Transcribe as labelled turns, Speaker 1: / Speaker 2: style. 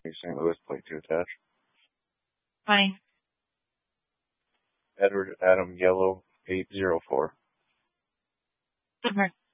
Speaker 1: St. Louis plate to attach.
Speaker 2: Fine.
Speaker 1: Edward Adam Yellow 804.
Speaker 2: Okay.